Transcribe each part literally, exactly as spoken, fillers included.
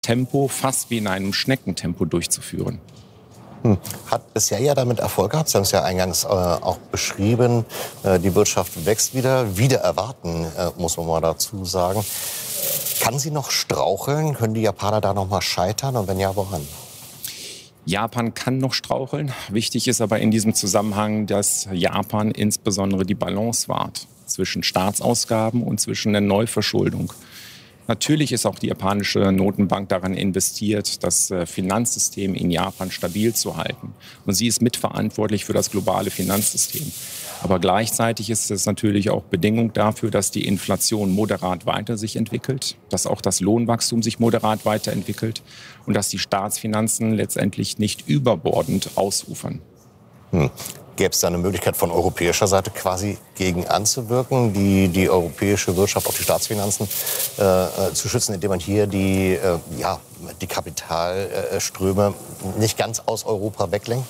Tempo fast wie in einem Schneckentempo durchzuführen. Hm. Hat bisher ja damit Erfolg gehabt. Sie haben es ja eingangs äh, auch beschrieben. Äh, die Wirtschaft wächst wieder. Wieder erwarten, äh, muss man mal dazu sagen. Kann sie noch straucheln? Können die Japaner da noch mal scheitern? Und wenn ja, woran? Japan kann noch straucheln. Wichtig ist aber in diesem Zusammenhang, dass Japan insbesondere die Balance wahrt zwischen Staatsausgaben und zwischen der Neuverschuldung. Natürlich ist auch die japanische Notenbank daran investiert, das Finanzsystem in Japan stabil zu halten. Und sie ist mitverantwortlich für das globale Finanzsystem. Aber gleichzeitig ist es natürlich auch Bedingung dafür, dass die Inflation moderat weiter sich entwickelt, dass auch das Lohnwachstum sich moderat weiterentwickelt und dass die Staatsfinanzen letztendlich nicht überbordend ausufern. Hm. Gäbe es da eine Möglichkeit von europäischer Seite quasi gegen anzuwirken, die, die europäische Wirtschaft, auch die Staatsfinanzen äh, zu schützen, indem man hier die, äh, ja, die Kapitalströme nicht ganz aus Europa weglenkt?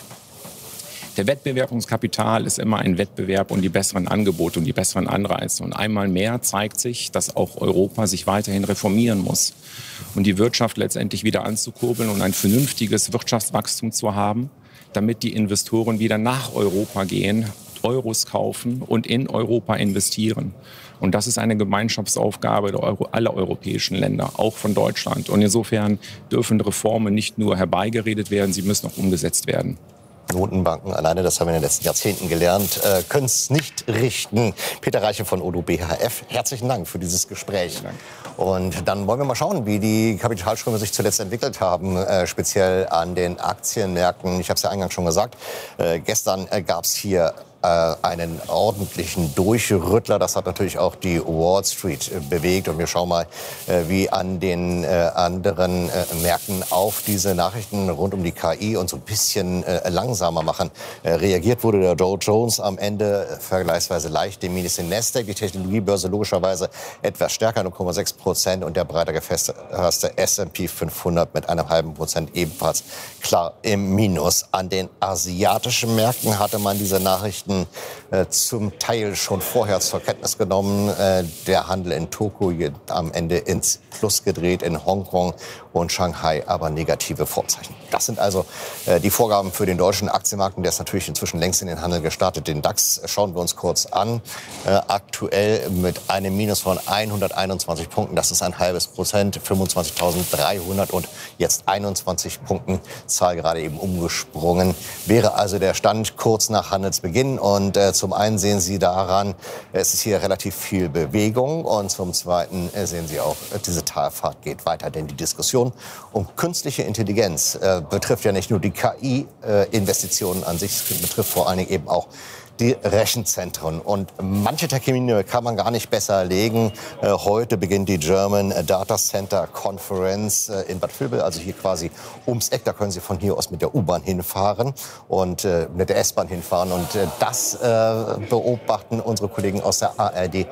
Der Wettbewerb ums Kapital ist immer ein Wettbewerb um die besseren Angebote und die besseren Anreize. Und einmal mehr zeigt sich, dass auch Europa sich weiterhin reformieren muss. Und die Wirtschaft letztendlich wieder anzukurbeln und ein vernünftiges Wirtschaftswachstum zu haben, damit die Investoren wieder nach Europa gehen, Euros kaufen und in Europa investieren. Und das ist eine Gemeinschaftsaufgabe der Euro, aller europäischen Länder, auch von Deutschland. Und insofern dürfen Reformen nicht nur herbeigeredet werden, sie müssen auch umgesetzt werden. Notenbanken alleine, das haben wir in den letzten Jahrzehnten gelernt, äh, können es nicht richten. Peter Reiche von O D O B H F, herzlichen Dank für dieses Gespräch. Und dann wollen wir mal schauen, wie die Kapitalströme sich zuletzt entwickelt haben, äh, speziell an den Aktienmärkten. Ich habe es ja eingangs schon gesagt, äh, gestern äh, gab es hier einen ordentlichen Durchrüttler. Das hat natürlich auch die Wall Street bewegt. Und wir schauen mal, wie an den anderen Märkten auf diese Nachrichten rund um die K I und so ein bisschen langsamer machen reagiert wurde. Der Dow Jones am Ende vergleichsweise leicht, dem Minus in Nasdaq, die Technologiebörse logischerweise etwas stärker, null Komma sechs Prozent, und der breiter gefasste S und P fünfhundert mit einem halben Prozent ebenfalls klar im Minus. An den asiatischen Märkten hatte man diese Nachrichten Äh, zum Teil schon vorher zur Kenntnis genommen. Äh, der Handel in Tokio am Ende ins Plus gedreht, in Hongkong und Shanghai aber negative Vorzeichen. Das sind also äh, die Vorgaben für den deutschen Aktienmarkt. Und der ist natürlich inzwischen längst in den Handel gestartet. Den DAX schauen wir uns kurz an. Äh, aktuell mit einem Minus von hunderteinundzwanzig Punkten. Das ist ein halbes Prozent, fünfundzwanzigtausenddreihundert und jetzt einundzwanzig Punkten. Zahl gerade eben umgesprungen. Wäre also der Stand kurz nach Handelsbeginn. Und äh, zum einen sehen Sie daran, es ist hier relativ viel Bewegung. Und zum zweiten äh, sehen Sie auch, äh, diese Talfahrt geht weiter. Denn die Diskussion um künstliche Intelligenz äh, betrifft ja nicht nur die K I-Investitionen äh, an sich, es betrifft vor allen Dingen eben auch die Rechenzentren. Und manche Termine kann man gar nicht besser legen. Äh, heute beginnt die German Data Center Conference äh, in Bad Vilbel, also hier quasi ums Eck. Da können Sie von hier aus mit der U-Bahn hinfahren und äh, mit der S-Bahn hinfahren. Und äh, das äh, beobachten unsere Kollegen aus der A R D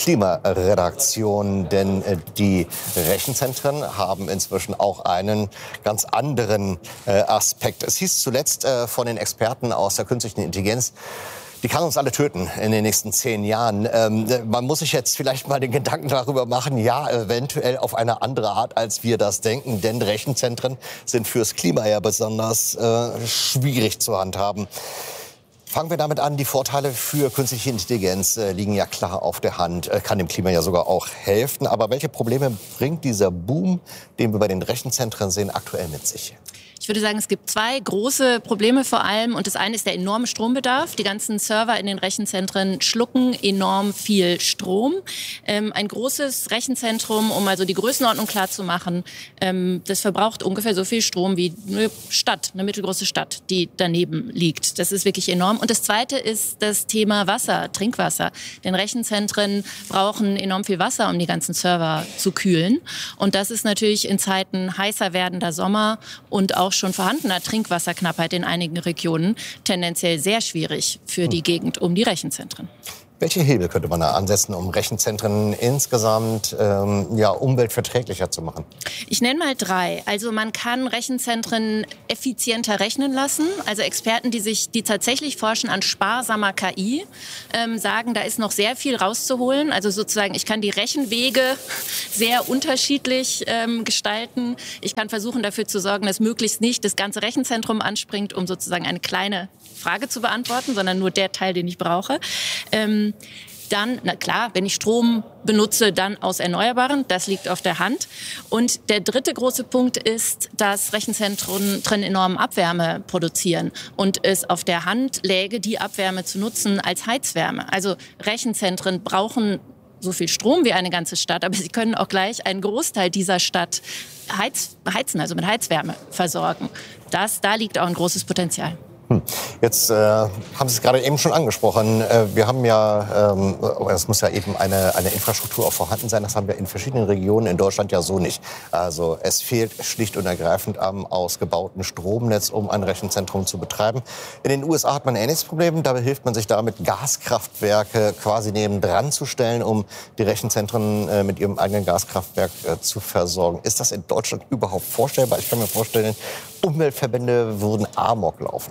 Klimaredaktion. Denn äh, die Rechenzentren haben inzwischen auch einen ganz anderen äh, Aspekt. Es hieß zuletzt äh, von den Experten aus der künstlichen Intelligenz, die kann uns alle töten in den nächsten zehn Jahren. Ähm, man muss sich jetzt vielleicht mal den Gedanken darüber machen, ja, eventuell auf eine andere Art, als wir das denken. Denn Rechenzentren sind fürs Klima ja besonders äh, schwierig zu handhaben. Fangen wir damit an, die Vorteile für künstliche Intelligenz äh, liegen ja klar auf der Hand, äh, kann dem Klima ja sogar auch helfen. Aber welche Probleme bringt dieser Boom, den wir bei den Rechenzentren sehen, aktuell mit sich? Ich würde sagen, es gibt zwei große Probleme vor allem. Und das eine ist der enorme Strombedarf. Die ganzen Server in den Rechenzentren schlucken enorm viel Strom. Ähm, ein großes Rechenzentrum, um also die Größenordnung klar zu machen, ähm, das verbraucht ungefähr so viel Strom wie eine Stadt, eine mittelgroße Stadt, die daneben liegt. Das ist wirklich enorm. Und das zweite ist das Thema Wasser, Trinkwasser. Denn Rechenzentren brauchen enorm viel Wasser, um die ganzen Server zu kühlen. Und das ist natürlich in Zeiten heißer werdender Sommer und auch schon vorhandener Trinkwasserknappheit in einigen Regionen tendenziell sehr schwierig für die Gegend um die Rechenzentren. Welche Hebel könnte man da ansetzen, um Rechenzentren insgesamt ähm, ja, umweltverträglicher zu machen? Ich nenne mal drei. Also man kann Rechenzentren effizienter rechnen lassen. Also Experten, die sich, die tatsächlich forschen an sparsamer K I, ähm, sagen, da ist noch sehr viel rauszuholen. Also sozusagen, ich kann die Rechenwege sehr unterschiedlich ähm, gestalten. Ich kann versuchen, dafür zu sorgen, dass möglichst nicht das ganze Rechenzentrum anspringt, um sozusagen eine kleine Frage zu beantworten, sondern nur der Teil, den ich brauche. Ähm, Dann, na klar, wenn ich Strom benutze, dann aus Erneuerbaren. Das liegt auf der Hand. Und der dritte große Punkt ist, dass Rechenzentren drin enorm Abwärme produzieren und es auf der Hand läge, die Abwärme zu nutzen als Heizwärme. Also Rechenzentren brauchen so viel Strom wie eine ganze Stadt, aber sie können auch gleich einen Großteil dieser Stadt heiz, heizen, also mit Heizwärme versorgen. Das, da liegt auch ein großes Potenzial. Hm. Jetzt äh, haben Sie es gerade eben schon angesprochen. Äh, wir haben ja, ähm, es muss ja eben eine, eine Infrastruktur auch vorhanden sein. Das haben wir in verschiedenen Regionen in Deutschland ja so nicht. Also es fehlt schlicht und ergreifend am ausgebauten Stromnetz, um ein Rechenzentrum zu betreiben. In den U S A hat man ein ähnliches Problem. Dabei hilft man sich damit, Gaskraftwerke quasi nebendran zu stellen, um die Rechenzentren äh, mit ihrem eigenen Gaskraftwerk äh, zu versorgen. Ist das in Deutschland überhaupt vorstellbar? Ich kann mir vorstellen, Umweltverbände würden Amok laufen.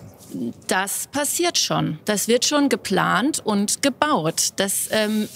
Das passiert schon. Das wird schon geplant und gebaut. Das ähm,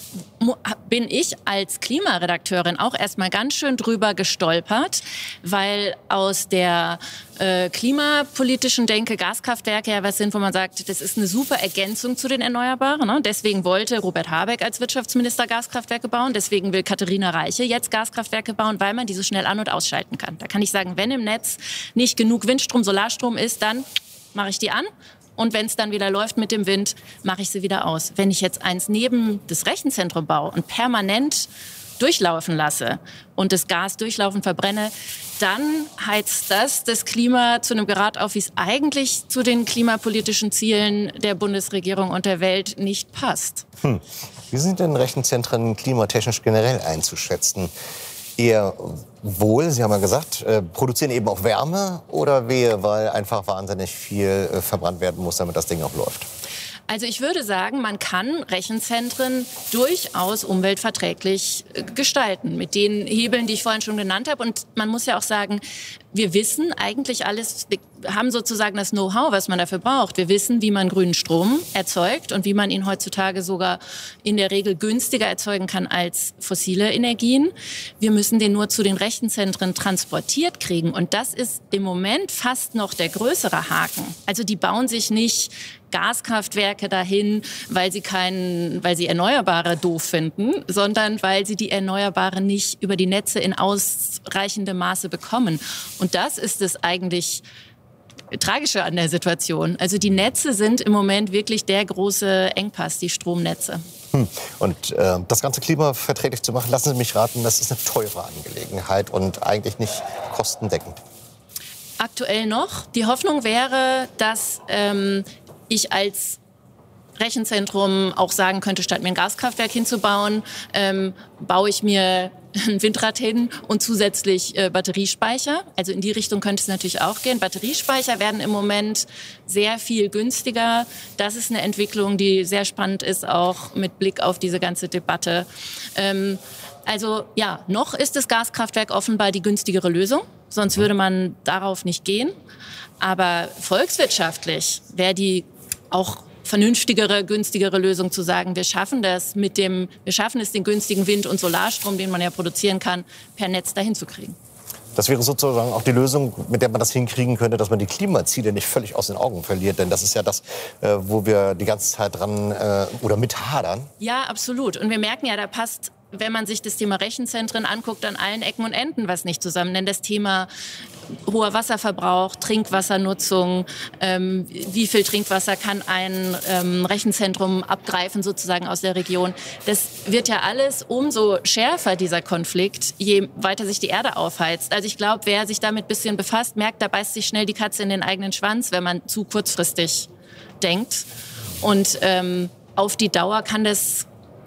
bin ich als Klimaredakteurin auch erstmal ganz schön drüber gestolpert, weil aus der äh, klimapolitischen Denke Gaskraftwerke ja was sind, wo man sagt, das ist eine super Ergänzung zu den Erneuerbaren. Ne? Deswegen wollte Robert Habeck als Wirtschaftsminister Gaskraftwerke bauen. Deswegen will Katharina Reiche jetzt Gaskraftwerke bauen, weil man die so schnell an- und ausschalten kann. Da kann ich sagen, wenn im Netz nicht genug Windstrom, Solarstrom ist, dann mache ich die an und wenn es dann wieder läuft mit dem Wind, mache ich sie wieder aus. Wenn ich jetzt eins neben das Rechenzentrum baue und permanent durchlaufen lasse und das Gas durchlaufen verbrenne, dann heizt das das Klima zu einem Grad auf, wie es eigentlich zu den klimapolitischen Zielen der Bundesregierung und der Welt nicht passt. Hm. Wie sind denn Rechenzentren klimatechnisch generell einzuschätzen? Eher wohl, Sie haben ja gesagt, äh, produzieren eben auch Wärme oder wehe, weil einfach wahnsinnig viel äh, verbrannt werden muss, damit das Ding auch läuft? Also ich würde sagen, man kann Rechenzentren durchaus umweltverträglich gestalten mit den Hebeln, die ich vorhin schon genannt habe. Und man muss ja auch sagen, wir wissen eigentlich alles, wir haben sozusagen das Know-how, was man dafür braucht. Wir wissen, wie man grünen Strom erzeugt und wie man ihn heutzutage sogar in der Regel günstiger erzeugen kann als fossile Energien. Wir müssen den nur zu den Rechenzentren transportiert kriegen. Und das ist im Moment fast noch der größere Haken. Also die bauen sich nicht Gaskraftwerke dahin, weil sie keinen, weil sie Erneuerbare doof finden, sondern weil sie die Erneuerbare nicht über die Netze in ausreichendem Maße bekommen. Und das ist es eigentlich Tragische an der Situation. Also die Netze sind im Moment wirklich der große Engpass, die Stromnetze. Hm. Und äh, das ganze klimaverträglich zu machen, lassen Sie mich raten, das ist eine teure Angelegenheit und eigentlich nicht kostendeckend. Aktuell noch. Die Hoffnung wäre, dass ähm, ich als Rechenzentrum auch sagen könnte, statt mir ein Gaskraftwerk hinzubauen, ähm, baue ich mir ein Windrad hin und zusätzlich äh, Batteriespeicher. Also in die Richtung könnte es natürlich auch gehen. Batteriespeicher werden im Moment sehr viel günstiger. Das ist eine Entwicklung, die sehr spannend ist, auch mit Blick auf diese ganze Debatte. Ähm, also ja, noch ist das Gaskraftwerk offenbar die günstigere Lösung. Sonst würde man darauf nicht gehen. Aber volkswirtschaftlich wäre die auch vernünftigere, günstigere Lösung zu sagen, wir schaffen das mit dem, wir schaffen es, den günstigen Wind- und Solarstrom, den man ja produzieren kann, per Netz dahin zu kriegen. Das wäre sozusagen auch die Lösung, mit der man das hinkriegen könnte, dass man die Klimaziele nicht völlig aus den Augen verliert. Denn das ist ja das, äh, wo wir die ganze Zeit dran äh, oder mit hadern. Ja, absolut. Und wir merken ja, da passt, wenn man sich das Thema Rechenzentren anguckt, an allen Ecken und Enden was nicht zusammen. Denn das Thema hoher Wasserverbrauch, Trinkwassernutzung, ähm, wie viel Trinkwasser kann ein ähm, Rechenzentrum abgreifen sozusagen aus der Region. Das wird ja alles umso schärfer, dieser Konflikt, je weiter sich die Erde aufheizt. Also ich glaube, wer sich damit ein bisschen befasst, merkt, da beißt sich schnell die Katze in den eigenen Schwanz, wenn man zu kurzfristig denkt. Und ähm, auf die Dauer kann das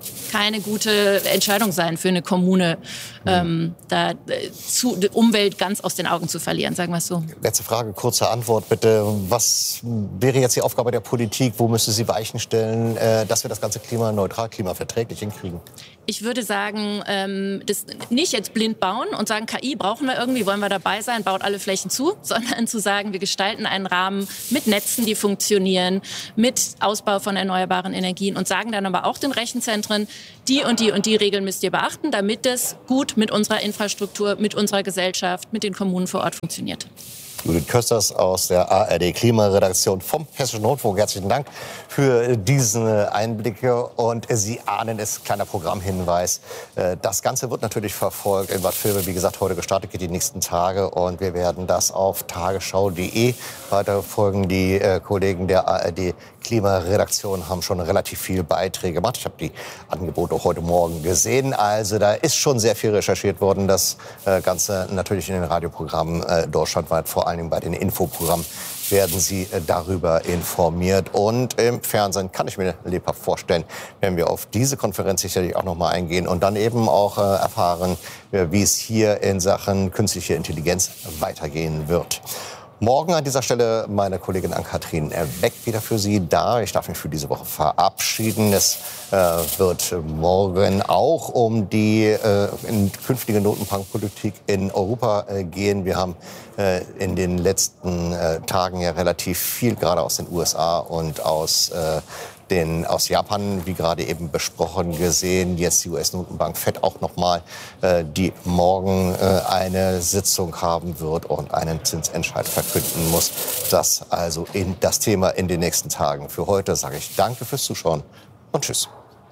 keine gute Entscheidung sein für eine Kommune, ähm, da äh, zu, die Umwelt ganz aus den Augen zu verlieren, sagen wir es so. Letzte Frage, kurze Antwort bitte. Was wäre jetzt die Aufgabe der Politik? Wo müsste sie Weichen stellen, äh, dass wir das ganze klimaneutral, klimaverträglich hinkriegen? Ich würde sagen, ähm, das nicht jetzt blind bauen und sagen, K I brauchen wir irgendwie, wollen wir dabei sein, baut alle Flächen zu, sondern zu sagen, wir gestalten einen Rahmen mit Netzen, die funktionieren, mit Ausbau von erneuerbaren Energien und sagen dann aber auch den Rechenzentren, die und die und die Regeln müsst ihr beachten, damit es gut mit unserer Infrastruktur, mit unserer Gesellschaft, mit den Kommunen vor Ort funktioniert. Judith Kösters aus der A R D Klimaredaktion vom Hessischen Rundfunk. Herzlichen Dank für diese Einblicke. Und Sie ahnen es, kleiner Programmhinweis. Das Ganze wird natürlich verfolgt in Bad Vilbel. Wie gesagt, heute gestartet, geht die nächsten Tage. Und wir werden das auf tagesschau punkt de weiterverfolgen. Die Kollegen der A R D Klimaredaktion haben schon relativ viele Beiträge gemacht. Ich habe die Angebote auch heute Morgen gesehen. Also da ist schon sehr viel recherchiert worden. Das Ganze natürlich in den Radioprogrammen deutschlandweit, vor allem bei den Infoprogrammen, werden Sie darüber informiert. Und im Fernsehen kann ich mir lebhaft vorstellen, werden wir auf diese Konferenz sicherlich auch noch mal eingehen und dann eben auch erfahren, wie es hier in Sachen künstliche Intelligenz weitergehen wird. Morgen an dieser Stelle meine Kollegin Ann-Kathrin Beck wieder für Sie da. Ich darf mich für diese Woche verabschieden. Es äh, wird morgen auch um die äh, in künftige Notenbankpolitik in Europa äh, gehen. Wir haben äh, in den letzten äh, Tagen ja relativ viel, gerade aus den U S A und aus äh, Den, aus Japan, wie gerade eben besprochen, gesehen. Jetzt die U S-Notenbank Fed auch noch mal, äh, die morgen äh, eine Sitzung haben wird und einen Zinsentscheid verkünden muss. Das also in das Thema in den nächsten Tagen. Für heute sage ich danke fürs Zuschauen und tschüss.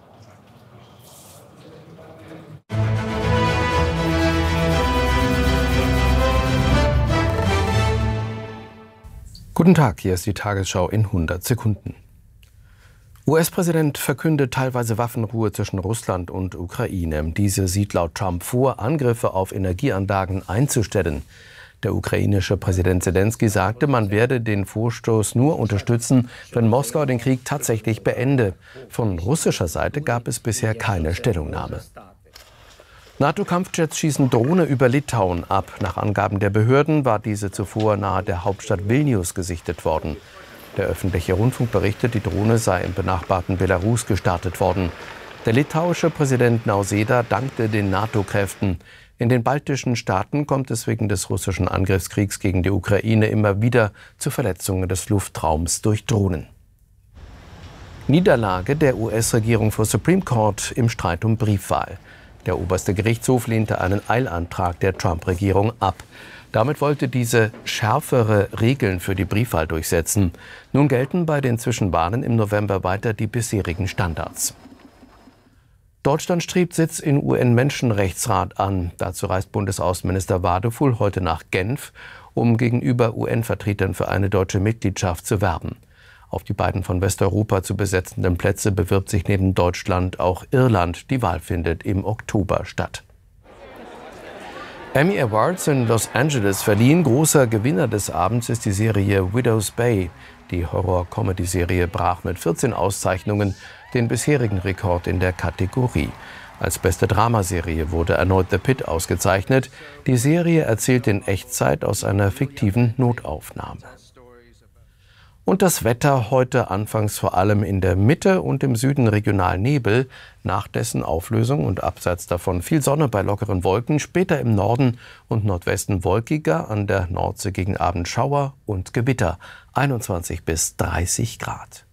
Guten Tag, hier ist die Tagesschau in hundert Sekunden. U S-Präsident verkündet teilweise Waffenruhe zwischen Russland und Ukraine. Diese sieht laut Trump vor, Angriffe auf Energieanlagen einzustellen. Der ukrainische Präsident Selenskyj sagte, man werde den Vorstoß nur unterstützen, wenn Moskau den Krieg tatsächlich beende. Von russischer Seite gab es bisher keine Stellungnahme. NATO-Kampfjets schießen Drohne über Litauen ab. Nach Angaben der Behörden war diese zuvor nahe der Hauptstadt Vilnius gesichtet worden. Der öffentliche Rundfunk berichtet, die Drohne sei im benachbarten Belarus gestartet worden. Der litauische Präsident Nausėda dankte den NATO-Kräften. In den baltischen Staaten kommt es wegen des russischen Angriffskriegs gegen die Ukraine immer wieder zu Verletzungen des Luftraums durch Drohnen. Niederlage der U S-Regierung vor Supreme Court im Streit um Briefwahl. Der oberste Gerichtshof lehnte einen Eilantrag der Trump-Regierung ab. Damit wollte diese schärfere Regeln für die Briefwahl durchsetzen. Nun gelten bei den Zwischenwahlen im November weiter die bisherigen Standards. Deutschland strebt Sitz im U N-Menschenrechtsrat an. Dazu reist Bundesaußenminister Wadefuhl heute nach Genf, um gegenüber U N-Vertretern für eine deutsche Mitgliedschaft zu werben. Auf die beiden von Westeuropa zu besetzenden Plätze bewirbt sich neben Deutschland auch Irland. Die Wahl findet im Oktober statt. Emmy Awards in Los Angeles verliehen. Großer Gewinner des Abends ist die Serie Widow's Bay. Die Horror-Comedy-Serie brach mit vierzehn Auszeichnungen den bisherigen Rekord in der Kategorie. Als beste Dramaserie wurde erneut The Pitt ausgezeichnet. Die Serie erzählt in Echtzeit aus einer fiktiven Notaufnahme. Und das Wetter heute anfangs vor allem in der Mitte und im Süden regional Nebel, nach dessen Auflösung und abseits davon viel Sonne bei lockeren Wolken, später im Norden und Nordwesten wolkiger, an der Nordsee gegen Abend Schauer und Gewitter, einundzwanzig bis dreißig Grad.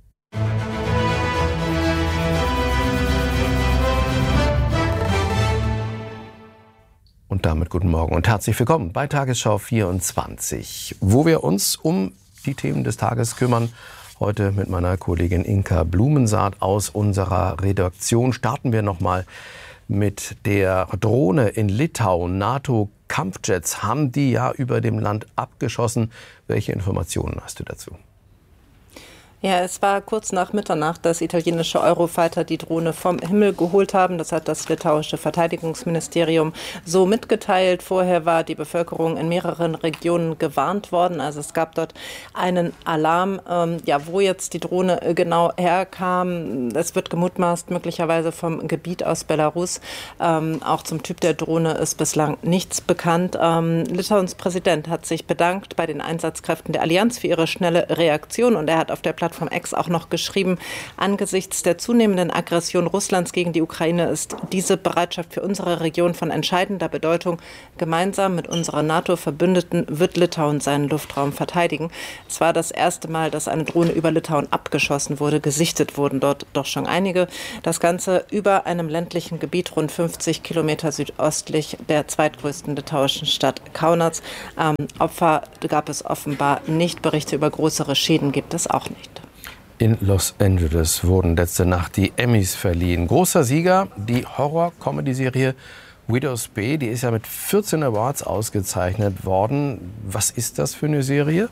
Und damit guten Morgen und herzlich willkommen bei Tagesschau vierundzwanzig, wo wir uns um die Themen des Tages kümmern. Heute mit meiner Kollegin Inka Blumensaat aus unserer Redaktion. Starten wir nochmal mit der Drohne in Litauen. NATO-Kampfjets haben die ja über dem Land abgeschossen. Welche Informationen hast du dazu? Ja, es war kurz nach Mitternacht, dass italienische Eurofighter die Drohne vom Himmel geholt haben. Das hat das litauische Verteidigungsministerium so mitgeteilt. Vorher war die Bevölkerung in mehreren Regionen gewarnt worden. Also es gab dort einen Alarm. Ähm, ja, wo jetzt die Drohne genau herkam, es wird gemutmaßt, möglicherweise vom Gebiet aus Belarus. Ähm, auch zum Typ der Drohne ist bislang nichts bekannt. Ähm, Litauens Präsident hat sich bedankt bei den Einsatzkräften der Allianz für ihre schnelle Reaktion. Und er hat auf der Plattform vom Ex auch noch geschrieben, angesichts der zunehmenden Aggression Russlands gegen die Ukraine ist diese Bereitschaft für unsere Region von entscheidender Bedeutung. Gemeinsam mit unserer NATO-Verbündeten wird Litauen seinen Luftraum verteidigen. Es war das erste Mal, dass eine Drohne über Litauen abgeschossen wurde. Gesichtet wurden dort doch schon einige. Das Ganze über einem ländlichen Gebiet, rund fünfzig Kilometer südöstlich der zweitgrößten litauischen Stadt Kaunas. Ähm, Opfer gab es offenbar nicht. Berichte über größere Schäden gibt es auch nicht. In Los Angeles wurden letzte Nacht die Emmys verliehen. Großer Sieger, die Horror-Comedy-Serie Widow's Bay. Die ist ja mit vierzehn Awards ausgezeichnet worden. Was ist das für eine Serie?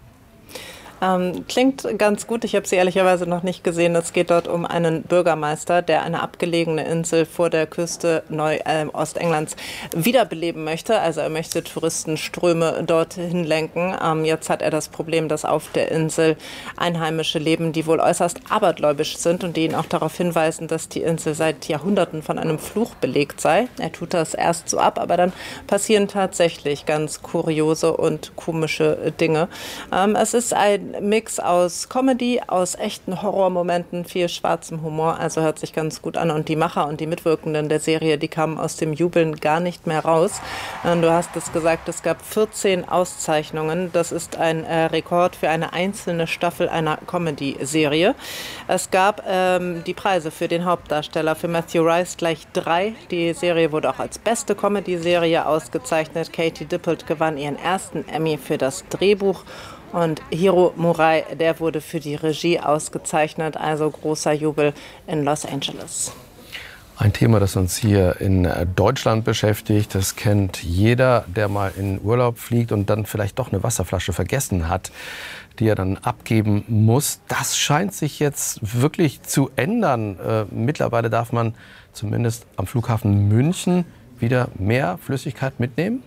Ähm, klingt ganz gut. Ich habe sie ehrlicherweise noch nicht gesehen. Es geht dort um einen Bürgermeister, der eine abgelegene Insel vor der Küste Neu äh, Ostenglands wiederbeleben möchte. Also er möchte Touristenströme dorthin lenken. Ähm, jetzt hat er das Problem, dass auf der Insel Einheimische leben, die wohl äußerst abergläubisch sind und die ihn auch darauf hinweisen, dass die Insel seit Jahrhunderten von einem Fluch belegt sei. Er tut das erst so ab, aber dann passieren tatsächlich ganz kuriose und komische Dinge. Ähm, es ist ein Mix aus Comedy, aus echten Horrormomenten, viel schwarzem Humor, also hört sich ganz gut an. Und die Macher und die Mitwirkenden der Serie, die kamen aus dem Jubeln gar nicht mehr raus. Du hast es gesagt, es gab vierzehn Auszeichnungen. Das ist ein äh, Rekord für eine einzelne Staffel einer Comedy-Serie. Es gab ähm, die Preise für den Hauptdarsteller, für Matthew Rice gleich drei. Die Serie wurde auch als beste Comedy-Serie ausgezeichnet. Katie Dippold gewann ihren ersten Emmy für das Drehbuch. Und Hiro Murai, der wurde für die Regie ausgezeichnet, also großer Jubel in Los Angeles. Ein Thema, das uns hier in Deutschland beschäftigt, das kennt jeder, der mal in Urlaub fliegt und dann vielleicht doch eine Wasserflasche vergessen hat, die er dann abgeben muss. Das scheint sich jetzt wirklich zu ändern. Äh, mittlerweile darf man zumindest am Flughafen München wieder mehr Flüssigkeit mitnehmen.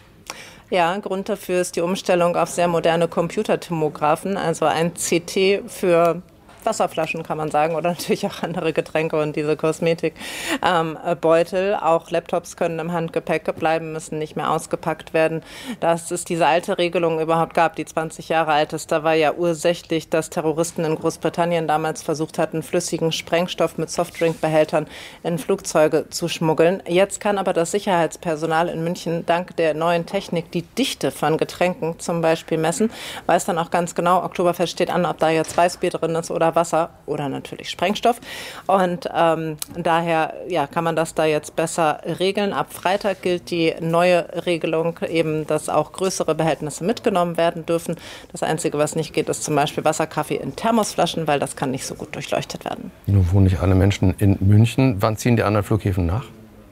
Ja, Grund dafür ist die Umstellung auf sehr moderne Computertomographen, also ein C T für Wasserflaschen, kann man sagen, oder natürlich auch andere Getränke und diese Kosmetikbeutel. Ähm, auch Laptops können im Handgepäck bleiben, müssen nicht mehr ausgepackt werden. Dass es diese alte Regelung überhaupt gab, die zwanzig Jahre alt ist, da war ja ursächlich, dass Terroristen in Großbritannien damals versucht hatten, flüssigen Sprengstoff mit Softdrinkbehältern in Flugzeuge zu schmuggeln. Jetzt kann aber das Sicherheitspersonal in München dank der neuen Technik die Dichte von Getränken zum Beispiel messen. Weiß dann auch ganz genau, Oktoberfest steht an, ob da jetzt Weißbier drin ist oder Wasser oder natürlich Sprengstoff. Und ähm, daher ja, kann man das da jetzt besser regeln. Ab Freitag gilt die neue Regelung eben, dass auch größere Behältnisse mitgenommen werden dürfen. Das Einzige, was nicht geht, ist zum Beispiel Wasser, Kaffee in Thermosflaschen, weil das kann nicht so gut durchleuchtet werden. Nun wohnen nicht alle Menschen in München. Wann ziehen die anderen Flughäfen nach?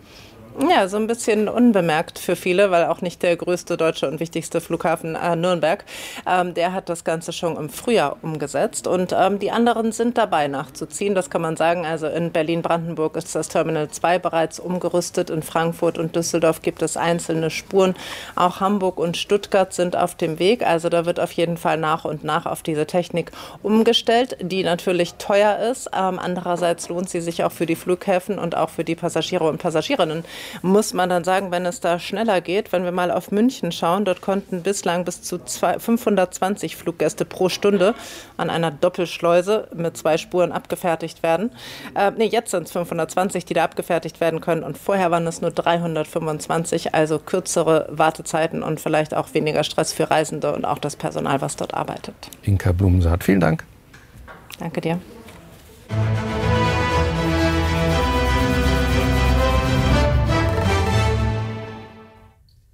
Ja, so ein bisschen unbemerkt für viele, weil auch nicht der größte deutsche und wichtigste Flughafen äh, Nürnberg, ähm, der hat das Ganze schon im Frühjahr umgesetzt und ähm, die anderen sind dabei nachzuziehen, das kann man sagen. Also in Berlin-Brandenburg ist das Terminal zwei bereits umgerüstet, in Frankfurt und Düsseldorf gibt es einzelne Spuren, auch Hamburg und Stuttgart sind auf dem Weg, also da wird auf jeden Fall nach und nach auf diese Technik umgestellt, die natürlich teuer ist, ähm, andererseits lohnt sie sich auch für die Flughäfen und auch für die Passagiere und Passagierinnen. Muss man dann sagen, wenn es da schneller geht, wenn wir mal auf München schauen, dort konnten bislang bis zu fünfhundertzwanzig Fluggäste pro Stunde an einer Doppelschleuse mit zwei Spuren abgefertigt werden. Äh, nee, jetzt sind es fünfhundertzwanzig, die da abgefertigt werden können und vorher waren es nur dreihundertfünfundzwanzig, also kürzere Wartezeiten und vielleicht auch weniger Stress für Reisende und auch das Personal, was dort arbeitet. Inka Blumensaat, vielen Dank. Danke dir.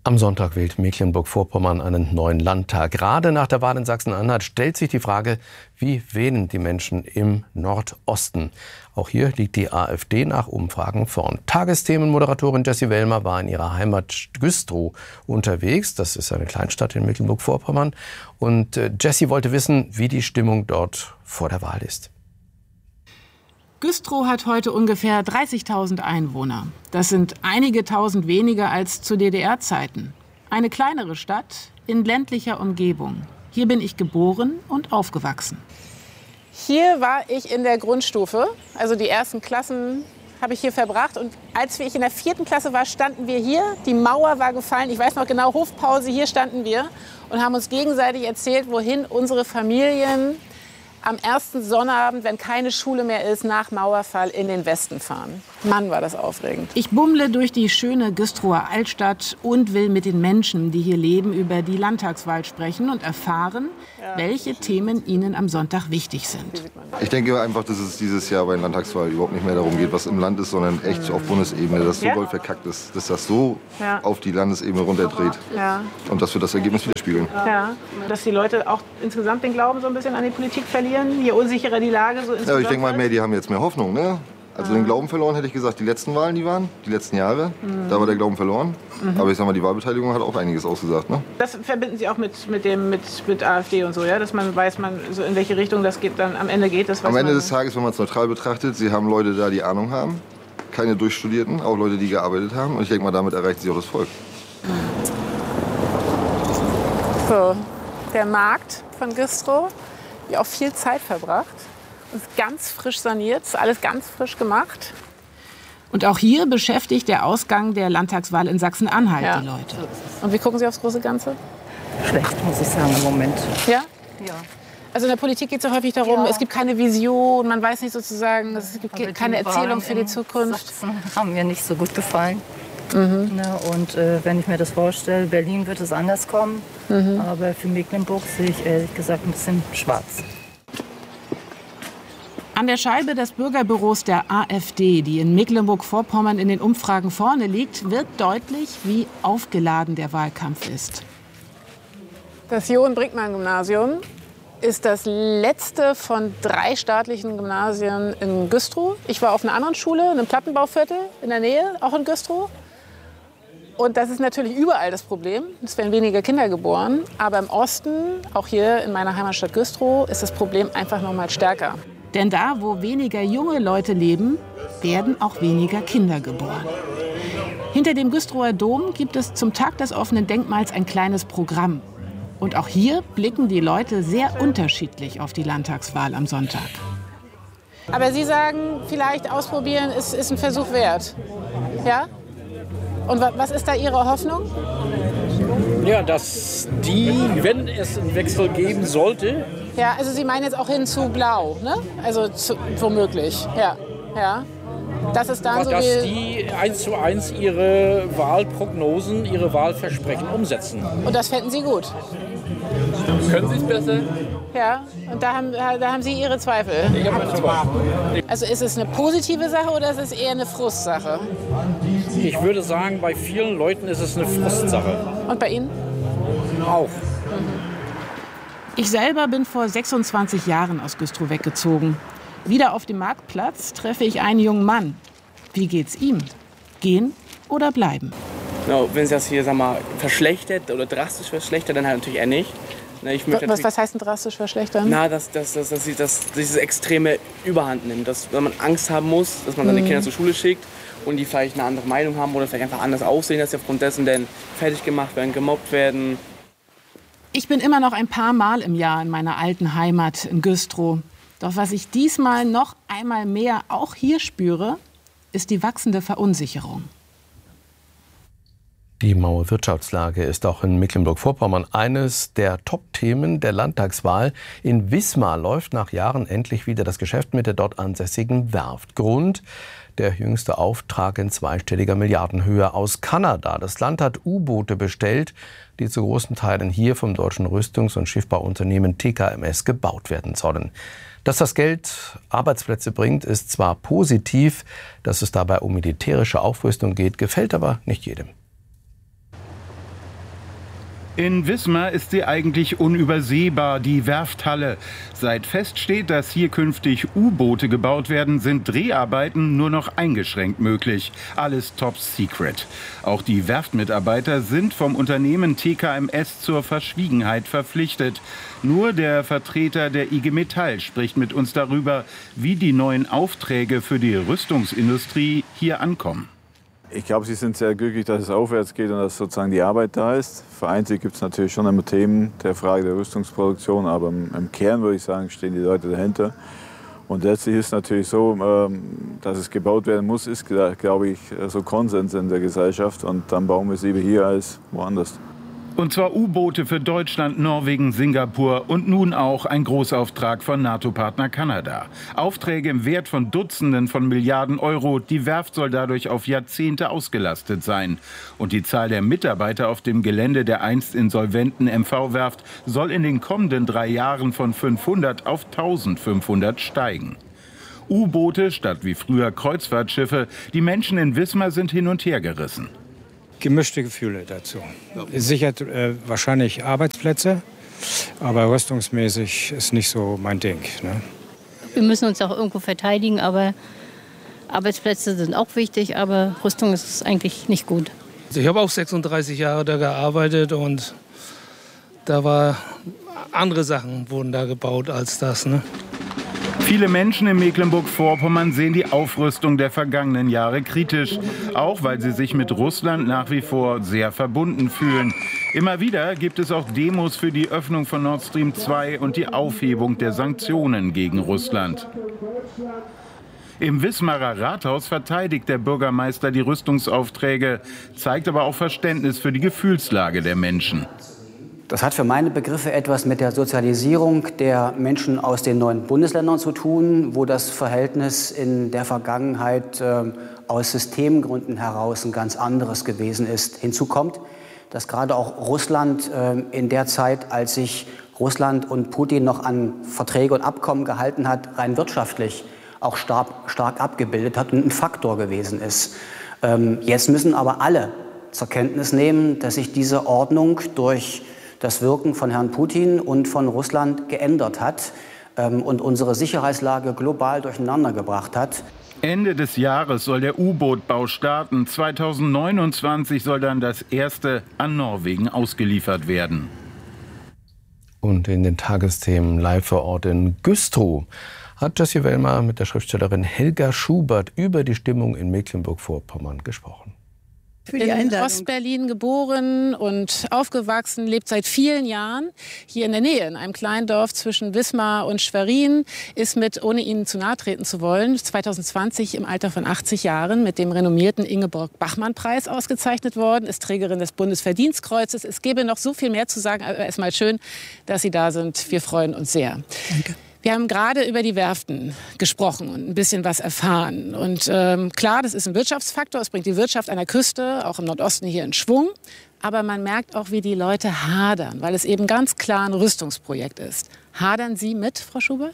Am Sonntag wählt Mecklenburg-Vorpommern einen neuen Landtag. Gerade nach der Wahl in Sachsen-Anhalt stellt sich die Frage, wie wählen die Menschen im Nordosten? Auch hier liegt die AfD nach Umfragen vorn. Tagesthemenmoderatorin Jessie Wellmer war in ihrer Heimat Güstrow unterwegs. Das ist eine Kleinstadt in Mecklenburg-Vorpommern. Und Jessie wollte wissen, wie die Stimmung dort vor der Wahl ist. Güstrow hat heute ungefähr dreißigtausend Einwohner. Das sind einige tausend weniger als zu D D R-Zeiten. Eine kleinere Stadt in ländlicher Umgebung. Hier bin ich geboren und aufgewachsen. Hier war ich in der Grundstufe, also die ersten Klassen habe ich hier verbracht. Und als ich in der vierten Klasse war, standen wir hier. Die Mauer war gefallen. Ich weiß noch genau, Hofpause, hier standen wir und haben uns gegenseitig erzählt, wohin unsere Familien am ersten Sonnabend, wenn keine Schule mehr ist, nach Mauerfall in den Westen fahren. Mann, war das aufregend. Ich bummle durch die schöne Güstrower Altstadt und will mit den Menschen, die hier leben, über die Landtagswahl sprechen und erfahren, ja, welche Themen ihnen am Sonntag wichtig sind. Ich denke einfach, dass es dieses Jahr bei der Landtagswahl überhaupt nicht mehr darum geht, was im Land ist, sondern echt auf Bundesebene, dass so ja? doll verkackt ist, dass das so ja. auf die Landesebene runterdreht. Ja. Und dass wir das Ergebnis widerspiegeln. Ja. Dass die Leute auch insgesamt den Glauben so ein bisschen an die Politik verlieren, je unsicherer die Lage so insgesamt. Ja, ich denke mal, mehr, die haben jetzt mehr Hoffnung, ne? Also den Glauben verloren, hätte ich gesagt, die letzten Wahlen, die waren, die letzten Jahre, mhm. da war der Glauben verloren. Mhm. Aber ich sag mal, die Wahlbeteiligung hat auch einiges ausgesagt, ne? Das verbinden Sie auch mit, mit, dem, mit, mit AfD und so, ja? Dass man weiß, man, so in welche Richtung das geht, dann am Ende geht. Das weiß am Ende man. des Tages, wenn man es neutral betrachtet, Sie haben Leute da, die Ahnung haben, keine Durchstudierten, auch Leute, die gearbeitet haben. Und ich denke mal, damit erreicht sie auch das Volk. So, der Markt von Güstrow, die auch viel Zeit verbracht. Ist ganz frisch saniert, ist alles ganz frisch gemacht. Und auch hier beschäftigt der Ausgang der Landtagswahl in Sachsen-Anhalt ja. die Leute. Und wie gucken Sie aufs große Ganze? Schlecht, muss ich sagen, im Moment. Ja? Ja. Also in der Politik geht es ja häufig darum, ja. es gibt keine Vision, man weiß nicht sozusagen, es gibt Aber keine Erzählung für die Zukunft. Sachsen haben mir nicht so gut gefallen. Mhm. Na, und äh, wenn ich mir das vorstelle, Berlin wird es anders kommen. Mhm. Aber für Mecklenburg sehe ich ehrlich gesagt ein bisschen schwarz. An der Scheibe des Bürgerbüros der AfD, die in Mecklenburg-Vorpommern in den Umfragen vorne liegt, wird deutlich, wie aufgeladen der Wahlkampf ist. Das Johann-Brinkmann-Gymnasium ist das letzte von drei staatlichen Gymnasien in Güstrow. Ich war auf einer anderen Schule, in einem Plattenbauviertel in der Nähe, auch in Güstrow. Und das ist natürlich überall das Problem. Es werden weniger Kinder geboren. Aber im Osten, auch hier in meiner Heimatstadt Güstrow, ist das Problem einfach noch mal stärker. Denn da, wo weniger junge Leute leben, werden auch weniger Kinder geboren. Hinter dem Güstrower Dom gibt es zum Tag des offenen Denkmals ein kleines Programm. Und auch hier blicken die Leute sehr unterschiedlich auf die Landtagswahl am Sonntag. Aber Sie sagen, vielleicht ausprobieren ist, ist ein Versuch wert. Ja? Und was ist da Ihre Hoffnung? Ja, dass die, wenn es einen Wechsel geben sollte. Ja, also Sie meinen jetzt auch hin zu Blau, ne? Also zu, womöglich, ja. ja. Das ist dann so dass wie die eins zu eins ihre Wahlprognosen, ihre Wahlversprechen umsetzen. Und das fänden Sie gut? Können Sie es besser? Ja, und da haben, da haben Sie Ihre Zweifel? Ich habe meine Zweifel. Also ist es eine positive Sache oder ist es eher eine Frustsache? Ich würde sagen, bei vielen Leuten ist es eine Frustsache. Und bei Ihnen? Auch. Ich selber bin vor sechsundzwanzig Jahren aus Güstrow weggezogen. Wieder auf dem Marktplatz treffe ich einen jungen Mann. Wie geht's ihm? Gehen oder bleiben? No, wenn sich das hier, sag mal, verschlechtert oder drastisch verschlechtert, dann halt natürlich eher nicht. Na, ich was, natürlich, was heißt denn drastisch verschlechtern? Na, dass, dass, dass, dass, dass dieses extreme Überhand nimmt. Dass wenn man Angst haben muss, dass man seine mhm. Kinder zur Schule schickt und die vielleicht eine andere Meinung haben oder vielleicht einfach anders aussehen, dass sie aufgrund dessen dann fertig gemacht werden, gemobbt werden. Ich bin immer noch ein paar Mal im Jahr in meiner alten Heimat in Güstrow. Doch was ich diesmal noch einmal mehr auch hier spüre, ist die wachsende Verunsicherung. Die maue Wirtschaftslage ist auch in Mecklenburg-Vorpommern eines der Top-Themen der Landtagswahl. In Wismar läuft nach Jahren endlich wieder das Geschäft mit der dort ansässigen Werft. Grund: der jüngste Auftrag in zweistelliger Milliardenhöhe aus Kanada. Das Land hat U-Boote bestellt, die zu großen Teilen hier vom deutschen Rüstungs- und Schiffbauunternehmen T K M S gebaut werden sollen. Dass das Geld Arbeitsplätze bringt, ist zwar positiv, dass es dabei um militärische Aufrüstung geht, gefällt aber nicht jedem. In Wismar ist sie eigentlich unübersehbar, die Werfthalle. Seit feststeht, dass hier künftig U-Boote gebaut werden, sind Dreharbeiten nur noch eingeschränkt möglich. Alles top secret. Auch die Werftmitarbeiter sind vom Unternehmen T K M S zur Verschwiegenheit verpflichtet. Nur der Vertreter der I G Metall spricht mit uns darüber, wie die neuen Aufträge für die Rüstungsindustrie hier ankommen. Ich glaube, sie sind sehr glücklich, dass es aufwärts geht und dass sozusagen die Arbeit da ist. Vereinzelt gibt es natürlich schon immer Themen der Frage der Rüstungsproduktion, aber im, im Kern würde ich sagen, stehen die Leute dahinter. Und letztlich ist es natürlich so, ähm, dass es gebaut werden muss, ist, glaube ich, so Konsens in der Gesellschaft. Und dann bauen wir es lieber hier als woanders. Und zwar U-Boote für Deutschland, Norwegen, Singapur und nun auch ein Großauftrag von NATO-Partner Kanada. Aufträge im Wert von Dutzenden von Milliarden Euro. Die Werft soll dadurch auf Jahrzehnte ausgelastet sein. Und die Zahl der Mitarbeiter auf dem Gelände der einst insolventen M V-Werft soll in den kommenden drei Jahren von fünfhundert auf eintausendfünfhundert steigen. U-Boote statt wie früher Kreuzfahrtschiffe. Die Menschen in Wismar sind hin und her gerissen. Gemischte Gefühle dazu. Es sichert äh, wahrscheinlich Arbeitsplätze, aber rüstungsmäßig ist nicht so mein Ding. Ne? Wir müssen uns auch irgendwo verteidigen, aber Arbeitsplätze sind auch wichtig, aber Rüstung ist eigentlich nicht gut. Also ich habe auch sechsunddreißig Jahre da gearbeitet und da war andere Sachen wurden da gebaut als das. Ne? Viele Menschen in Mecklenburg-Vorpommern sehen die Aufrüstung der vergangenen Jahre kritisch, auch weil sie sich mit Russland nach wie vor sehr verbunden fühlen. Immer wieder gibt es auch Demos für die Öffnung von Nord Stream zwei und die Aufhebung der Sanktionen gegen Russland. Im Wismarer Rathaus verteidigt der Bürgermeister die Rüstungsaufträge, zeigt aber auch Verständnis für die Gefühlslage der Menschen. Das hat für meine Begriffe etwas mit der Sozialisierung der Menschen aus den neuen Bundesländern zu tun, wo das Verhältnis in der Vergangenheit äh, aus Systemgründen heraus ein ganz anderes gewesen ist. Hinzu kommt, dass gerade auch Russland äh, in der Zeit, als sich Russland und Putin noch an Verträge und Abkommen gehalten hat, rein wirtschaftlich auch stark, stark abgebildet hat und ein Faktor gewesen ist. Ähm, jetzt müssen aber alle zur Kenntnis nehmen, dass sich diese Ordnung durch das Wirken von Herrn Putin und von Russland geändert hat ähm, und unsere Sicherheitslage global durcheinander gebracht hat. Ende des Jahres soll der U-Boot-Bau starten. zweitausendneunundzwanzig soll dann das erste an Norwegen ausgeliefert werden. Und in den Tagesthemen live vor Ort in Güstrow hat Jessie Wellmer mit der Schriftstellerin Helga Schubert über die Stimmung in Mecklenburg-Vorpommern gesprochen. In Ostberlin geboren und aufgewachsen, lebt seit vielen Jahren hier in der Nähe, in einem kleinen Dorf zwischen Wismar und Schwerin, ist mit, ohne Ihnen zu nahe treten zu wollen, zweitausendzwanzig im Alter von achtzig Jahren mit dem renommierten Ingeborg-Bachmann-Preis ausgezeichnet worden, ist Trägerin des Bundesverdienstkreuzes. Es gäbe noch so viel mehr zu sagen, aber erstmal schön, dass Sie da sind. Wir freuen uns sehr. Danke. Wir haben gerade über die Werften gesprochen und ein bisschen was erfahren. Und ähm, klar, das ist ein Wirtschaftsfaktor. Es bringt die Wirtschaft an der Küste, auch im Nordosten hier in Schwung. Aber man merkt auch, wie die Leute hadern, weil es eben ganz klar ein Rüstungsprojekt ist. Hadern Sie mit, Frau Schubert?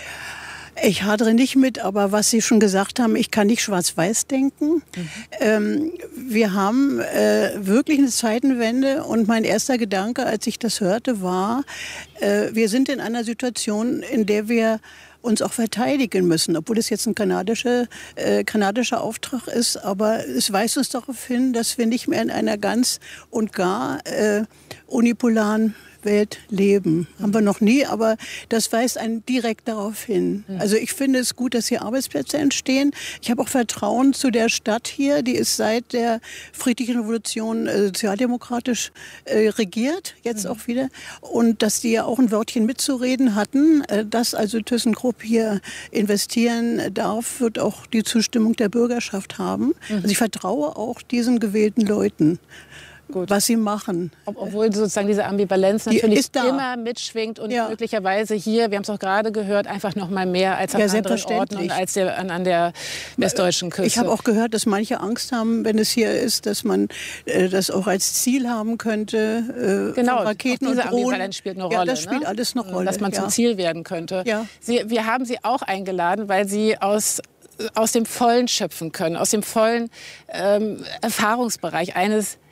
Ich hadere nicht mit, aber was Sie schon gesagt haben, ich kann nicht schwarz-weiß denken. Mhm. Ähm, wir haben äh, wirklich eine Zeitenwende und mein erster Gedanke, als ich das hörte, war, äh, wir sind in einer Situation, in der wir uns auch verteidigen müssen, obwohl es jetzt ein kanadischer, äh, kanadischer Auftrag ist. Aber es weist uns darauf hin, dass wir nicht mehr in einer ganz und gar äh, unipolaren Welt leben. Haben wir noch nie, aber das weist einen direkt darauf hin. Also ich finde es gut, dass hier Arbeitsplätze entstehen. Ich habe auch Vertrauen zu der Stadt hier, die ist seit der Friedlichen Revolution äh, sozialdemokratisch äh, regiert, jetzt mhm. auch wieder. Und dass die ja auch ein Wörtchen mitzureden hatten, äh, dass also ThyssenKrupp hier investieren darf, wird auch die Zustimmung der Bürgerschaft haben. Mhm. Also ich vertraue auch diesen gewählten Leuten. Gut. Was sie machen. Ob, obwohl sozusagen diese Ambivalenz natürlich immer mitschwingt und ja. möglicherweise hier, wir haben es auch gerade gehört, einfach noch mal mehr als an ja, anderen Orten und als der, an, an der westdeutschen Küste. Ich habe auch gehört, dass manche Angst haben, wenn es hier ist, dass man äh, das auch als Ziel haben könnte. Äh, genau, Raketen auch diese und Drohnen. Ambivalenz spielt eine Rolle. Ja, das spielt ne? alles eine Rolle. Dass man ja. zum Ziel werden könnte. Ja. Sie, wir haben Sie auch eingeladen, weil Sie aus aus dem Vollen schöpfen können, aus dem vollen ähm, Erfahrungsbereich eines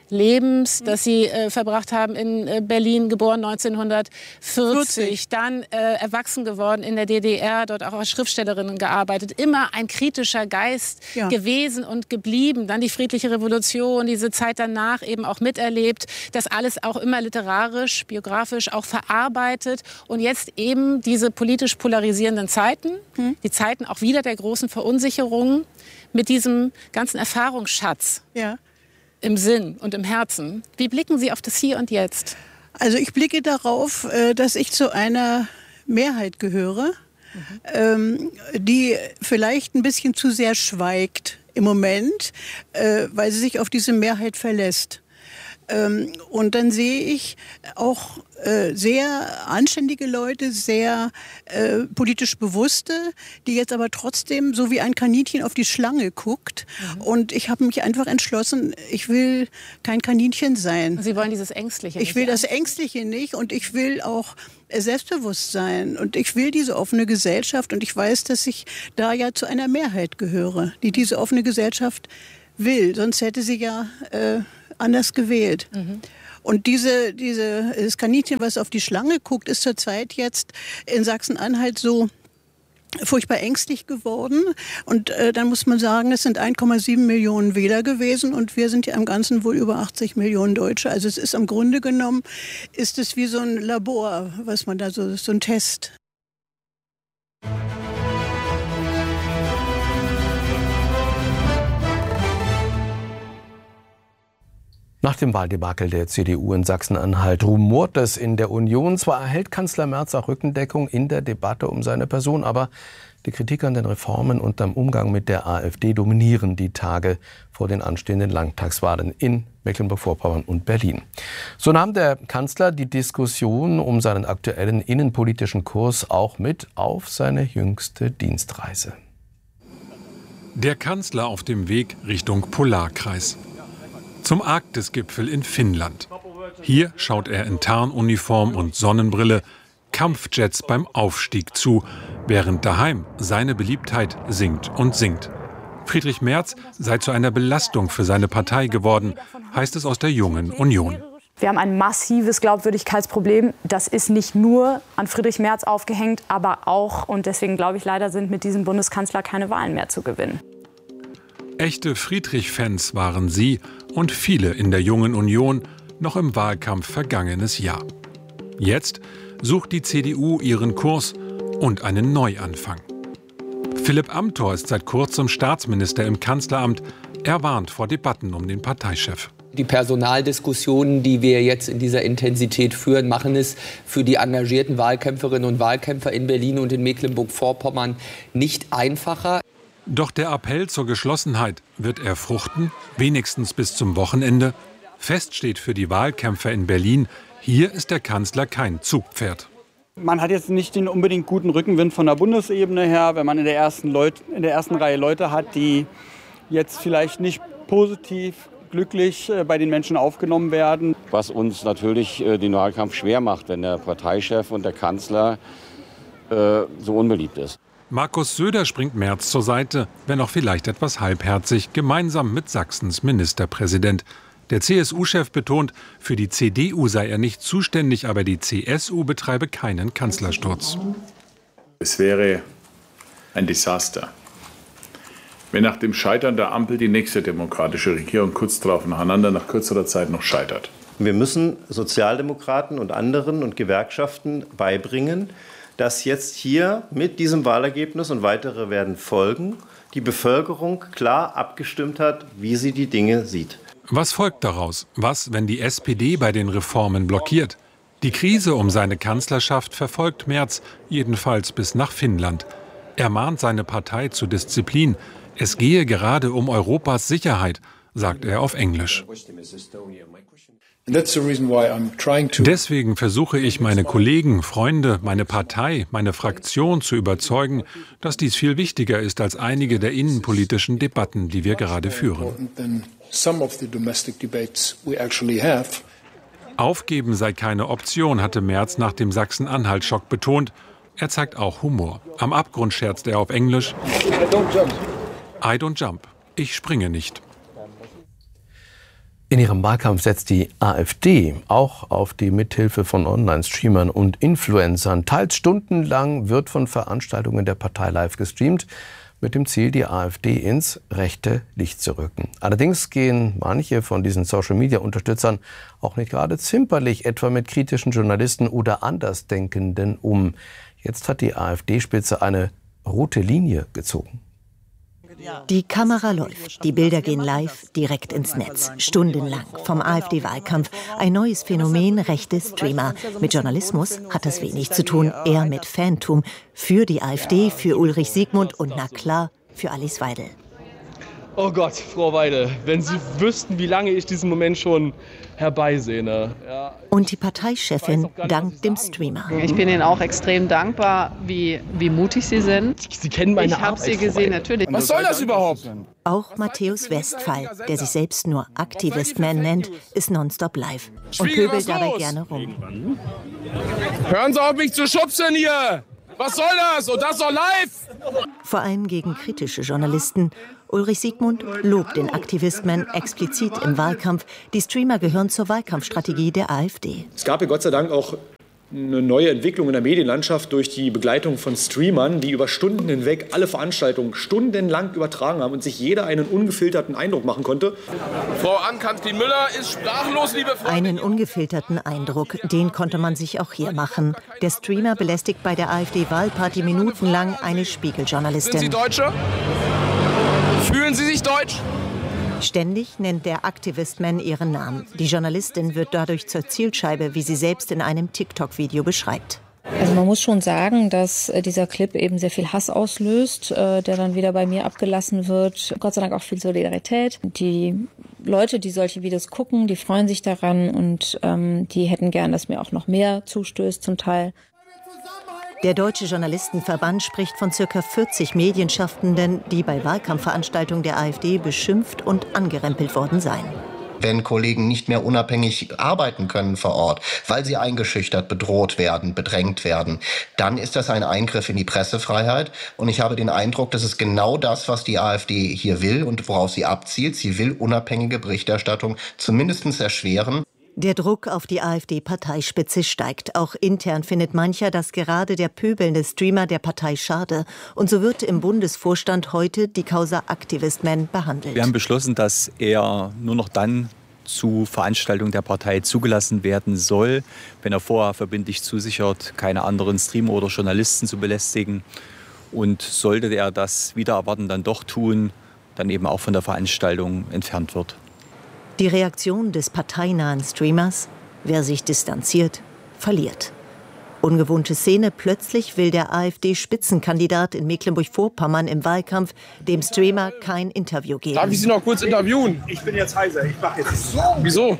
Lebens, das Sie äh, verbracht haben in äh, Berlin, geboren neunzehnhundertvierzig, vierzig. Dann äh, erwachsen geworden in der D D R, dort auch als Schriftstellerin gearbeitet. Immer ein kritischer Geist ja. gewesen und geblieben. Dann die friedliche Revolution, diese Zeit danach eben auch miterlebt. Das alles auch immer literarisch, biografisch auch verarbeitet. Und jetzt eben diese politisch polarisierenden Zeiten, hm. die Zeiten auch wieder der großen Verunsicherung mit diesem ganzen Erfahrungsschatz. Ja. Im Sinn und im Herzen. Wie blicken Sie auf das Hier und Jetzt? Also ich blicke darauf, dass ich zu einer Mehrheit gehöre, mhm. die vielleicht ein bisschen zu sehr schweigt im Moment, weil sie sich auf diese Mehrheit verlässt. Und dann sehe ich auch äh, sehr anständige Leute, sehr äh, politisch Bewusste, die jetzt aber trotzdem so wie ein Kaninchen auf die Schlange guckt. Mhm. Und ich habe mich einfach entschlossen, ich will kein Kaninchen sein. Sie wollen dieses Ängstliche nicht. Ich will das Ängstliche nicht und ich will auch selbstbewusst sein. Und ich will diese offene Gesellschaft und ich weiß, dass ich da ja zu einer Mehrheit gehöre, die diese offene Gesellschaft will. Sonst hätte sie ja äh, anders gewählt. Mhm. Und diese, diese, das Kaninchen, was auf die Schlange guckt, ist zurzeit jetzt in Sachsen-Anhalt so furchtbar ängstlich geworden. Und äh, dann muss man sagen, es sind eins Komma sieben Millionen Wähler gewesen und wir sind ja im Ganzen wohl über achtzig Millionen Deutsche. Also es ist im Grunde genommen, ist es wie so ein Labor, was man da so, so ein Test. Nach dem Wahldebakel der C D U in Sachsen-Anhalt rumort es in der Union. Zwar erhält Kanzler Merz auch Rückendeckung in der Debatte um seine Person, aber die Kritik an den Reformen und am Umgang mit der AfD dominieren die Tage vor den anstehenden Landtagswahlen in Mecklenburg-Vorpommern und Berlin. So nahm der Kanzler die Diskussion um seinen aktuellen innenpolitischen Kurs auch mit auf seine jüngste Dienstreise. Der Kanzler auf dem Weg Richtung Polarkreis. Zum Arktisgipfel in Finnland. Hier schaut er in Tarnuniform und Sonnenbrille Kampfjets beim Aufstieg zu, während daheim seine Beliebtheit sinkt und sinkt. Friedrich Merz sei zu einer Belastung für seine Partei geworden, heißt es aus der Jungen Union. Wir haben ein massives Glaubwürdigkeitsproblem. Das ist nicht nur an Friedrich Merz aufgehängt, aber auch, und deswegen glaube ich leider, sind mit diesem Bundeskanzler keine Wahlen mehr zu gewinnen. Echte Friedrich-Fans waren sie und viele in der Jungen Union noch im Wahlkampf vergangenes Jahr. Jetzt sucht die C D U ihren Kurs und einen Neuanfang. Philipp Amthor ist seit kurzem Staatsminister im Kanzleramt. Er warnt vor Debatten um den Parteichef. Die Personaldiskussionen, die wir jetzt in dieser Intensität führen, machen es für die engagierten Wahlkämpferinnen und Wahlkämpfer in Berlin und in Mecklenburg-Vorpommern nicht einfacher. Doch der Appell zur Geschlossenheit, wird er fruchten, wenigstens bis zum Wochenende? Fest steht für die Wahlkämpfer in Berlin, hier ist der Kanzler kein Zugpferd. Man hat jetzt nicht den unbedingt guten Rückenwind von der Bundesebene her, wenn man in der ersten, Leut- in der ersten Reihe Leute hat, die jetzt vielleicht nicht positiv, glücklich bei den Menschen aufgenommen werden. Was uns natürlich den Wahlkampf schwer macht, wenn der Parteichef und der Kanzler äh, so unbeliebt ist. Markus Söder springt Merz zur Seite, wenn auch vielleicht etwas halbherzig, gemeinsam mit Sachsens Ministerpräsident. Der C S U-Chef betont, für die C D U sei er nicht zuständig, aber die C S U betreibe keinen Kanzlersturz. Es wäre ein Desaster, wenn nach dem Scheitern der Ampel die nächste demokratische Regierung kurz darauf nacheinander nach kürzerer Zeit noch scheitert. Wir müssen Sozialdemokraten und anderen und Gewerkschaften beibringen, dass jetzt hier mit diesem Wahlergebnis, und weitere werden folgen, die Bevölkerung klar abgestimmt hat, wie sie die Dinge sieht. Was folgt daraus? Was, wenn die S P D bei den Reformen blockiert? Die Krise um seine Kanzlerschaft verfolgt Merz, jedenfalls bis nach Finnland. Er mahnt seine Partei zur Disziplin. Es gehe gerade um Europas Sicherheit, sagt er auf Englisch. Deswegen versuche ich, meine Kollegen, Freunde, meine Partei, meine Fraktion zu überzeugen, dass dies viel wichtiger ist als einige der innenpolitischen Debatten, die wir gerade führen. Aufgeben sei keine Option, hatte Merz nach dem Sachsen-Anhalt-Schock betont. Er zeigt auch Humor. Am Abgrund scherzt er auf Englisch. I don't jump. I don't jump. Ich springe nicht. In ihrem Wahlkampf setzt die AfD auch auf die Mithilfe von Online-Streamern und Influencern. Teils stundenlang wird von Veranstaltungen der Partei live gestreamt, mit dem Ziel, die AfD ins rechte Licht zu rücken. Allerdings gehen manche von diesen Social-Media-Unterstützern auch nicht gerade zimperlich, etwa mit kritischen Journalisten oder Andersdenkenden um. Jetzt hat die AfD-Spitze eine rote Linie gezogen. Die Kamera läuft, die Bilder gehen live, direkt ins Netz, stundenlang, vom AfD-Wahlkampf. Ein neues Phänomen, rechte Streamer. Mit Journalismus hat das wenig zu tun, eher mit Fantum. Für die AfD, für Ulrich Siegmund und na klar, für Alice Weidel. Oh Gott, Frau Weidel, wenn Sie wüssten, wie lange ich diesen Moment schon herbeisehne. Ja. Und die Parteichefin dankt dem Streamer. Ich bin Ihnen auch extrem dankbar, wie, wie mutig Sie sind. Sie kennen meine Ich habe Sie gesehen, natürlich. Was soll das überhaupt? Auch Matthäus Westphal, der sich selbst nur Aktivist-Man nennt, ist nonstop live und pöbelt dabei gerne rum. Hören Sie auf, mich zu schubsen hier! Was soll das? Und das doch live! Vor allem gegen kritische Journalisten. Ulrich Siegmund lobt den Aktivist-Man explizit im Wahlkampf. Die Streamer gehören zur Wahlkampfstrategie der AfD. Es gab ja Gott sei Dank auch eine neue Entwicklung in der Medienlandschaft durch die Begleitung von Streamern, die über Stunden hinweg alle Veranstaltungen stundenlang übertragen haben und sich jeder einen ungefilterten Eindruck machen konnte. Frau Ann-Kathrin-Müller ist sprachlos, liebe Freunde. Einen ungefilterten Eindruck, den konnte man sich auch hier machen. Der Streamer belästigt bei der AfD-Wahlparty minutenlang eine Spiegeljournalistin. Sind Sie Deutsche? Fühlen Sie sich deutsch? Ständig nennt der Aktivist-Man ihren Namen. Die Journalistin wird dadurch zur Zielscheibe, wie sie selbst in einem TikTok-Video beschreibt. Also man muss schon sagen, dass dieser Clip eben sehr viel Hass auslöst, der dann wieder bei mir abgelassen wird. Gott sei Dank auch viel Solidarität. Die Leute, die solche Videos gucken, die freuen sich daran und ähm, die hätten gern, dass mir auch noch mehr zustößt zum Teil. Der Deutsche Journalistenverband spricht von ca. vierzig Medienschaffenden, die bei Wahlkampfveranstaltungen der AfD beschimpft und angerempelt worden seien. Wenn Kollegen nicht mehr unabhängig arbeiten können vor Ort, weil sie eingeschüchtert, bedroht werden, bedrängt werden, dann ist das ein Eingriff in die Pressefreiheit. Und ich habe den Eindruck, das ist genau das, was die AfD hier will und worauf sie abzielt. Sie will unabhängige Berichterstattung zumindest erschweren. Der Druck auf die AfD-Parteispitze steigt. Auch intern findet mancher, dass gerade der pöbelnde Streamer der Partei schade. Und so wird im Bundesvorstand heute die Causa Aktivist-Man behandelt. Wir haben beschlossen, dass er nur noch dann zu Veranstaltungen der Partei zugelassen werden soll, wenn er vorher verbindlich zusichert, keine anderen Streamer oder Journalisten zu belästigen. Und sollte er das wider Erwarten dann doch tun, dann eben auch von der Veranstaltung entfernt wird. Die Reaktion des parteinahen Streamers: wer sich distanziert, verliert. Ungewohnte Szene: plötzlich will der AfD-Spitzenkandidat in Mecklenburg-Vorpommern im Wahlkampf dem Streamer kein Interview geben. Darf ich Sie noch kurz interviewen? Ich bin jetzt heiser, ich mache jetzt. Wieso?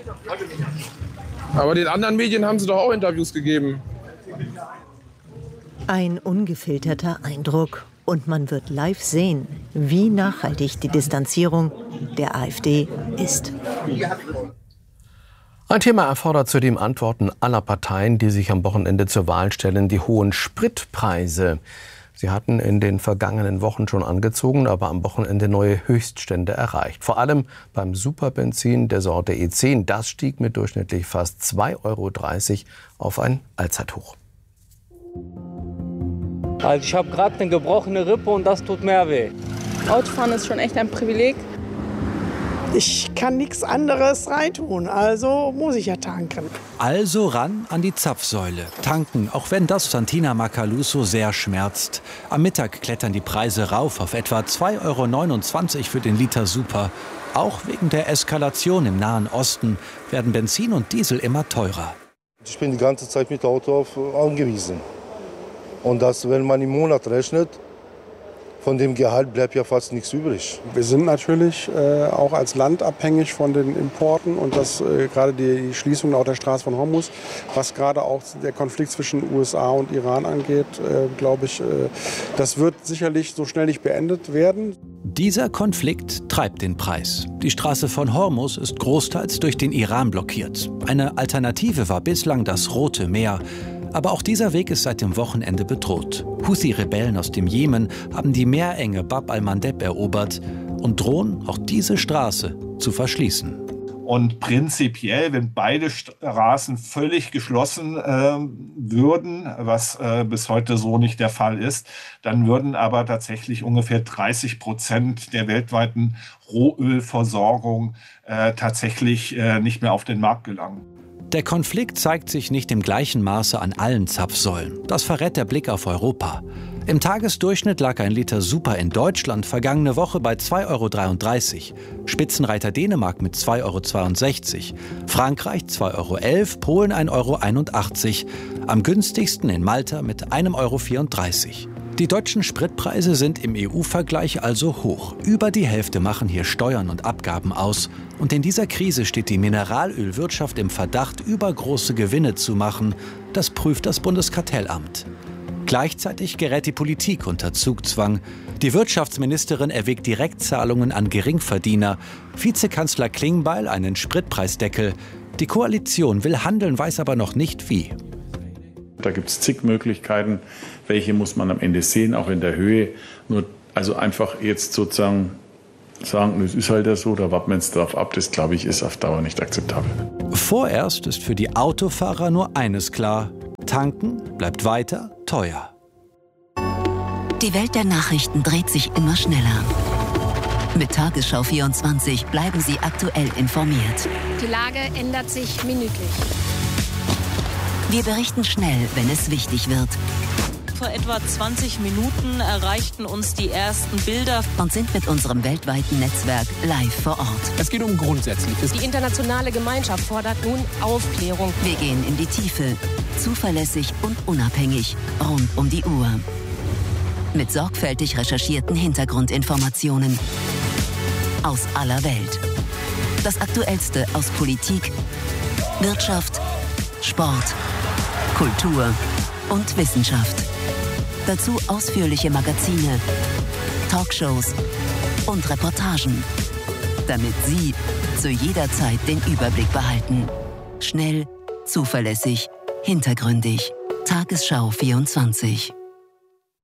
Aber den anderen Medien haben Sie doch auch Interviews gegeben. Ein ungefilterter Eindruck. Und man wird live sehen, wie nachhaltig die Distanzierung der AfD ist. Ein Thema erfordert zudem Antworten aller Parteien, die sich am Wochenende zur Wahl stellen: die hohen Spritpreise. Sie hatten in den vergangenen Wochen schon angezogen, aber am Wochenende neue Höchststände erreicht. Vor allem beim Superbenzin der Sorte E zehn. Das stieg mit durchschnittlich fast zwei Euro dreißig auf ein Allzeithoch. Also ich habe gerade eine gebrochene Rippe und das tut mehr weh. Autofahren ist schon echt ein Privileg. Ich kann nichts anderes reintun, also muss ich ja tanken. Also ran an die Zapfsäule. Tanken, auch wenn das Santina Macaluso sehr schmerzt. Am Mittag klettern die Preise rauf auf etwa zwei Euro neunundzwanzig für den Liter Super. Auch wegen der Eskalation im Nahen Osten werden Benzin und Diesel immer teurer. Ich bin die ganze Zeit mit Auto auf, angewiesen. Und das, wenn man im Monat rechnet, von dem Gehalt bleibt ja fast nichts übrig. Wir sind natürlich äh, auch als Land abhängig von den Importen und das äh, gerade die Schließung auch der Straße von Hormuz, was gerade auch der Konflikt zwischen U S A und Iran angeht, äh, glaube ich, äh, das wird sicherlich so schnell nicht beendet werden. Dieser Konflikt treibt den Preis. Die Straße von Hormuz ist großteils durch den Iran blockiert. Eine Alternative war bislang das Rote Meer. Aber auch dieser Weg ist seit dem Wochenende bedroht. Houthi-Rebellen aus dem Jemen haben die Meerenge Bab al-Mandeb erobert und drohen, auch diese Straße zu verschließen. Und prinzipiell, wenn beide Straßen völlig geschlossen äh, würden, was äh, bis heute so nicht der Fall ist, dann würden aber tatsächlich ungefähr dreißig Prozent der weltweiten Rohölversorgung äh, tatsächlich äh, nicht mehr auf den Markt gelangen. Der Konflikt zeigt sich nicht im gleichen Maße an allen Zapfsäulen. Das verrät der Blick auf Europa. Im Tagesdurchschnitt lag ein Liter Super in Deutschland vergangene Woche bei zwei Euro dreiunddreißig, Spitzenreiter Dänemark mit zwei Euro zweiundsechzig, Frankreich zwei Euro elf, Polen ein Euro einundachtzig, am günstigsten in Malta mit ein Euro vierunddreißig. Die deutschen Spritpreise sind im E U-Vergleich also hoch. Über die Hälfte machen hier Steuern und Abgaben aus. Und in dieser Krise steht die Mineralölwirtschaft im Verdacht, übergroße Gewinne zu machen. Das prüft das Bundeskartellamt. Gleichzeitig gerät die Politik unter Zugzwang. Die Wirtschaftsministerin erwägt Direktzahlungen an Geringverdiener. Vizekanzler Klingbeil einen Spritpreisdeckel. Die Koalition will handeln, weiß aber noch nicht wie. Da gibt es zig Möglichkeiten. Welche muss man am Ende sehen, auch in der Höhe. Nur also einfach jetzt sozusagen sagen, es ist halt so, da warten wir jetzt drauf ab. Das, glaube ich, ist auf Dauer nicht akzeptabel. Vorerst ist für die Autofahrer nur eines klar. Tanken bleibt weiter teuer. Die Welt der Nachrichten dreht sich immer schneller. Mit Tagesschau vierundzwanzig bleiben Sie aktuell informiert. Die Lage ändert sich minütlich. Wir berichten schnell, wenn es wichtig wird. Vor etwa zwanzig Minuten erreichten uns die ersten Bilder und sind mit unserem weltweiten Netzwerk live vor Ort. Es geht um Grundsätzliches. Die internationale Gemeinschaft fordert nun Aufklärung. Wir gehen in die Tiefe, zuverlässig und unabhängig, rund um die Uhr. Mit sorgfältig recherchierten Hintergrundinformationen aus aller Welt. Das Aktuellste aus Politik, Wirtschaft, Sport, Kultur und Wissenschaft. Dazu ausführliche Magazine, Talkshows und Reportagen, damit Sie zu jeder Zeit den Überblick behalten. Schnell, zuverlässig, hintergründig. Tagesschau vierundzwanzig.